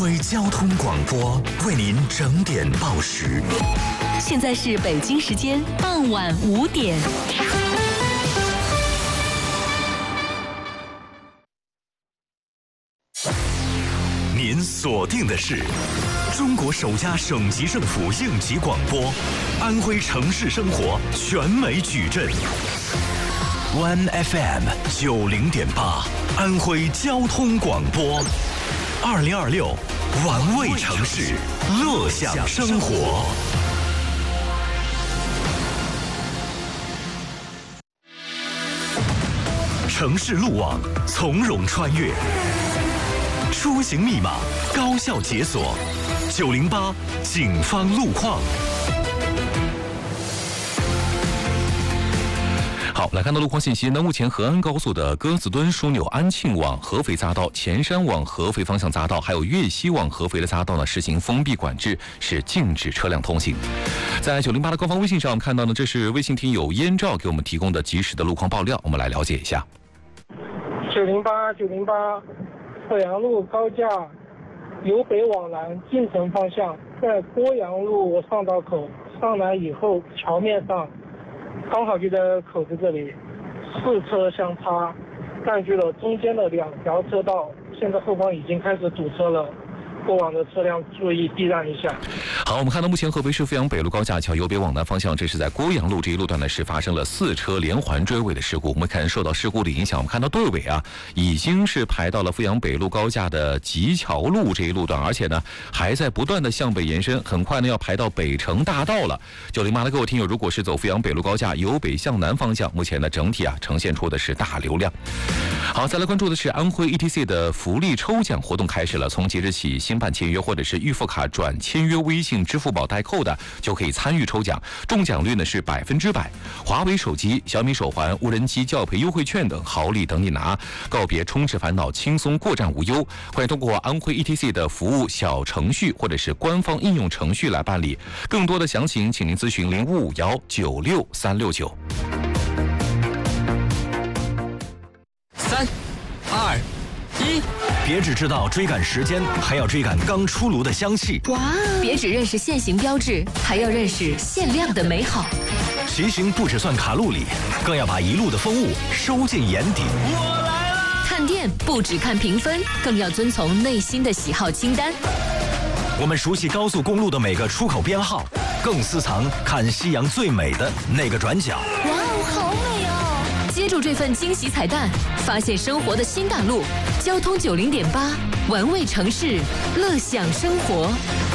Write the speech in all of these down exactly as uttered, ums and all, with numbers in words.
徽交通广播为您整点报时。 现在是北京时间傍晚五点。 您锁定的是中国首家省级政府应急广播，安徽城市生活全美矩阵。One F M 九零点八，安徽交通广播。二零二六，玩味城市，乐享生活。城市路网，从容穿越。出行密码，高效解锁。九零八警方路况。 好，来看到路况信息。那目前河安高速的鸽子墩枢纽安庆往合肥匝道、前山往合肥方向匝道，还有粤西往合肥的匝道呢，实行封闭管制，是禁止车辆通行。在九零八的官方微信上，我们看到呢，这是微信听友燕照给我们提供的及时的路况爆料，我们来了解一下。 九零八九零八。沈阳路高架由北往南进城方向，在郭阳路上道口上来以后，桥面上刚好就在口子这里，四车相插，占据了中间的两条车道，现在后方已经开始堵车了，过往的车辆注意避让一下。 好，我们看到目前合肥市阜阳北路高架桥由北往南方向，这是在郭阳路这一路段呢，是发生了四车连环追尾的事故。我们看受到事故的影响，我们看到队尾啊已经是排到了阜阳北路高架的吉桥路这一路段，而且呢还在不断的向北延伸，很快呢要排到北城大道了。九零八的各位听友，如果是走阜阳北路高架由北向南方向，目前呢整体啊呈现出的是大流量。好，再来关注的是安徽 E T C 的福利抽奖活动开始了，从即日起新办签约或者是预付卡转签约微信、支付宝代扣的就可以参与抽奖，中奖率呢是百分之百。华为手机、小米手环、无人机教培优惠券等好礼等你拿，告别充斥烦恼，轻松过站无忧。欢迎通过安徽 E T C 的服务小程序或者是官方应用程序来办理。更多的详情，请您咨询零五五幺九六三六九。 三、二、一。 别只知道追赶时间，还要追赶刚出炉的香气。 哇！别只认识限行标志，还要认识限量的美好。 骑行不只算卡路里，更要把一路的风物收进眼底。 我来了！ 看店不只看评分，更要遵从内心的喜好清单。 我们熟悉高速公路的每个出口编号，更私藏看夕阳最美的那个转角。 哇哦，好美哦！接住这份惊喜彩蛋，发现生活的新大陆。交通九零点八，玩味城市，乐享生活。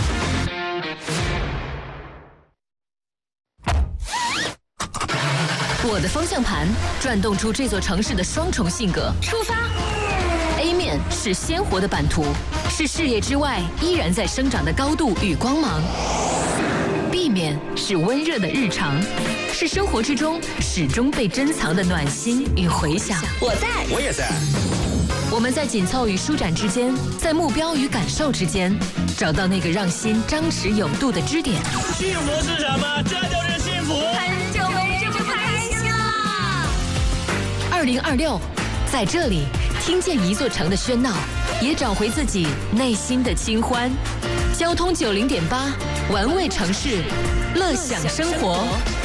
我的方向盘转动出这座城市的双重性格。出发 ！A 面是鲜活的版图，是视野之外依然在生长的高度与光芒。B 面是温热的日常，是生活之中始终被珍藏的暖心与回响。 我在，我也在。 我们在紧凑与舒展之间，在目标与感受之间，找到那个让心张弛有度的支点。 幸福是什么？这就是幸福。 很久没这么开心了。二零二六，在这里听见一座城的喧闹，也找回自己内心的清欢。交通九零点八，玩味城市，乐享生活。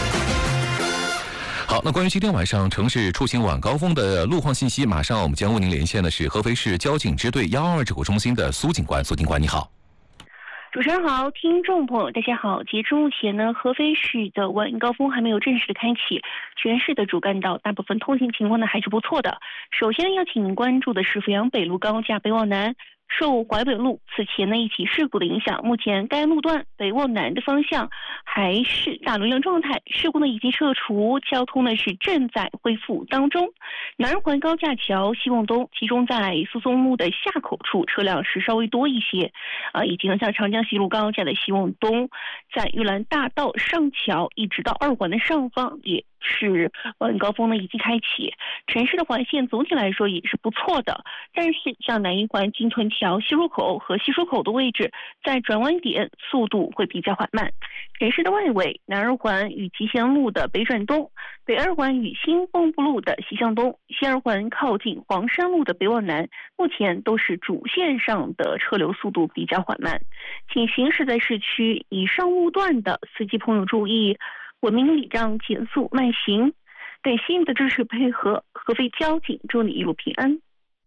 好，那关于今天晚上城市出行晚高峰的路况信息，马上我们将为您连线的是合肥市交警支队幺二二指挥中心的苏警官。苏警官，你好。 主持人好，听众朋友大家好。截至目前呢，合肥市的晚高峰还没有正式的开启，全市的主干道大部分通行情况呢还是不错的。首先要请您关注的是阜阳北路高架北往南。受淮北路此前的一起事故的影响，目前该路段北往南的方向还是大流量状态，事故呢已经撤除，交通呢是正在恢复当中。南环高架桥西往东，集中在苏松路的下口处，车辆是稍微多一些，啊，以及呢像长江西路高架的西往东，在玉兰大道上桥一直到二环的上方也是晚高峰呢已经开启，城市的环线总体来说也是不错的。但是像南一环金屯桥西入口和西出口的位置，在转弯点速度会比较缓慢。城市的外围，南二环与集贤路的北转东，北二环与新丰不路的西向东，西二环靠近黄山路的北往南，目前都是主线上的车流速度比较缓慢。请行驶在市区以上路段的司机朋友注意，文明礼让，减速慢行。感谢您的支持配合，合肥交警祝你一路平安。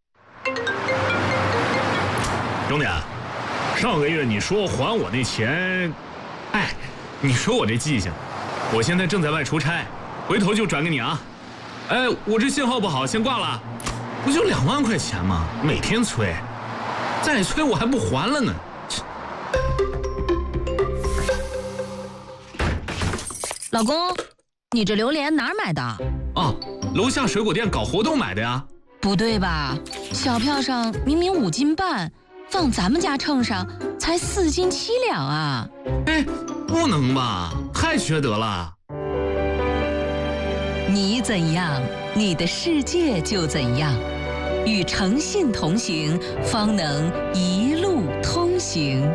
兄弟，上个月你说还我那钱，哎，你说我这记性，我现在正在外出差，回头就转给你啊。哎，我这信号不好，先挂了。不就两万块钱吗？每天催，再催我还不还了呢。 老公，你这榴莲哪儿买的？ 哦，楼下水果店搞活动买的呀。 不对吧？小票上明明五斤半，放咱们家秤上才四斤七两啊！ 哎，不能吧？太缺德了。 你怎样，你的世界就怎样。与诚信同行，方能一路通行。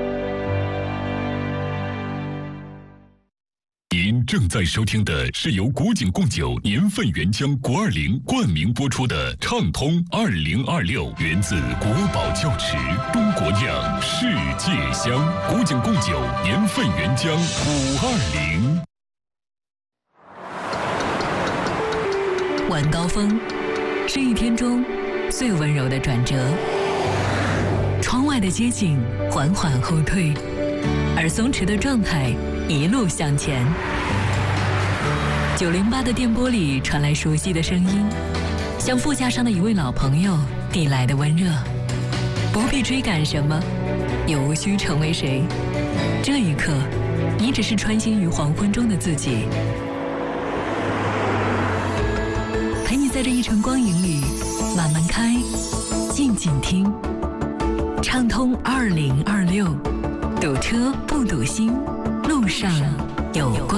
您正在收听的是由古井贡酒年份原浆国二零冠名播出的畅通二零二六，源自国宝窖池，中国酿，世界香。古井贡酒年份原浆五二零。 晚高峰是一天中最温柔的转折，窗外的街景缓缓后退，而松弛的状态一路向前。九零八的电波里传来熟悉的声音，像副驾上的一位老朋友递来的温热。不必追赶什么，也无需成为谁。这一刻，你只是穿行于黄昏中的自己，陪你在这一程光影里慢慢开，静静听。畅通二零二六，堵车不堵心，路上有光。